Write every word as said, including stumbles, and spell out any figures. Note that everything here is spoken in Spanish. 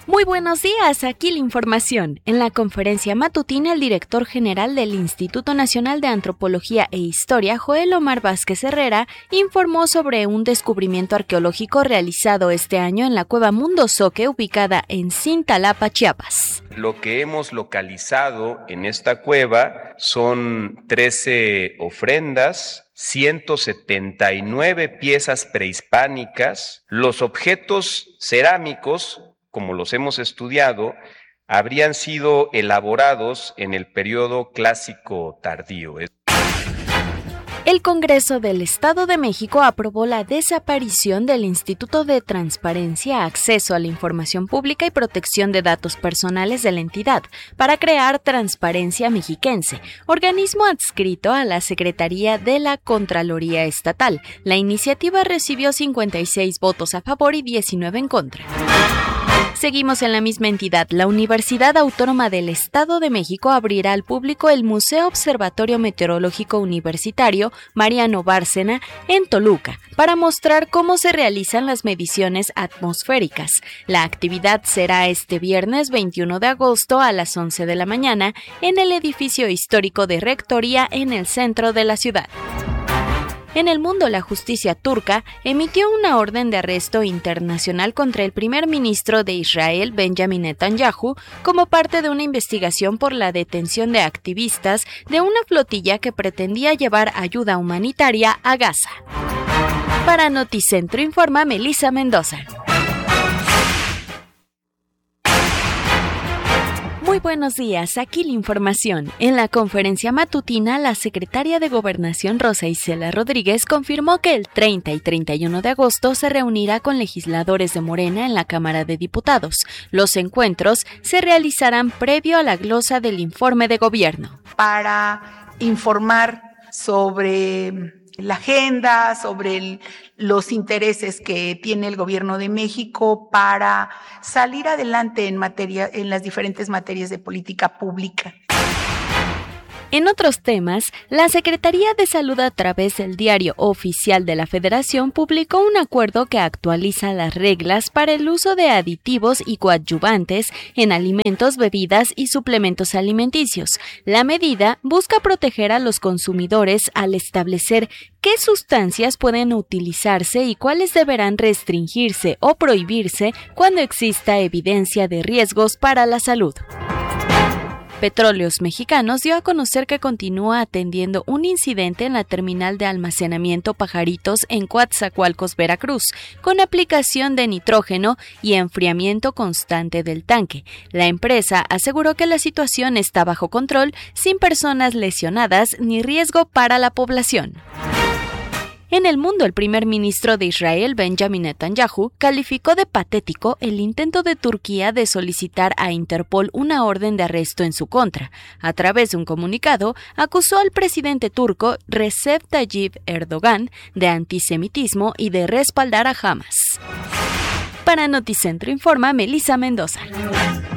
Muy buenos días, aquí la información. En la conferencia matutina, el director general del Instituto Nacional de Antropología e Historia, Joel Omar Vázquez Herrera, informó sobre un descubrimiento arqueológico realizado este año en la cueva Mundo Zoque, ubicada en Cintalapa, Chiapas. Lo que hemos localizado en esta cueva son trece ofrendas, ciento setenta y nueve piezas prehispánicas. Los objetos cerámicos, como los hemos estudiado, habrían sido elaborados en el periodo clásico tardío. El Congreso del Estado de México aprobó la desaparición del Instituto de Transparencia, Acceso a la Información Pública y Protección de Datos Personales de la entidad para crear Transparencia Mexiquense, organismo adscrito a la Secretaría de la Contraloría Estatal. La iniciativa recibió cincuenta y seis votos a favor y diecinueve en contra. Seguimos en la misma entidad. La Universidad Autónoma del Estado de México abrirá al público el Museo Observatorio Meteorológico Universitario Mariano Bárcena en Toluca para mostrar cómo se realizan las mediciones atmosféricas. La actividad será este viernes veintiuno de agosto a las once de la mañana en el edificio histórico de Rectoría en el centro de la ciudad. En el mundo, la justicia turca emitió una orden de arresto internacional contra el primer ministro de Israel, Benjamin Netanyahu, como parte de una investigación por la detención de activistas de una flotilla que pretendía llevar ayuda humanitaria a Gaza. Para Noticentro informa Melissa Mendoza. Muy buenos días, aquí la información. En la conferencia matutina, la secretaria de Gobernación Rosa Isela Rodríguez confirmó que el treinta y treinta y uno de agosto se reunirá con legisladores de Morena en la Cámara de Diputados. Los encuentros se realizarán previo a la glosa del informe de gobierno. Para informar sobre la agenda, sobre el, los intereses que tiene el gobierno de México para salir adelante en materia, en las diferentes materias de política pública. En otros temas, la Secretaría de Salud a través del Diario Oficial de la Federación publicó un acuerdo que actualiza las reglas para el uso de aditivos y coadyuvantes en alimentos, bebidas y suplementos alimenticios. La medida busca proteger a los consumidores al establecer qué sustancias pueden utilizarse y cuáles deberán restringirse o prohibirse cuando exista evidencia de riesgos para la salud. Petróleos Mexicanos dio a conocer que continúa atendiendo un incidente en la terminal de almacenamiento Pajaritos en Coatzacoalcos, Veracruz, con aplicación de nitrógeno y enfriamiento constante del tanque. La empresa aseguró que la situación está bajo control, sin personas lesionadas ni riesgo para la población. En el mundo, el primer ministro de Israel, Benjamin Netanyahu, calificó de patético el intento de Turquía de solicitar a Interpol una orden de arresto en su contra. A través de un comunicado, acusó al presidente turco Recep Tayyip Erdogan de antisemitismo y de respaldar a Hamas. Para Noticentro informa Melissa Mendoza.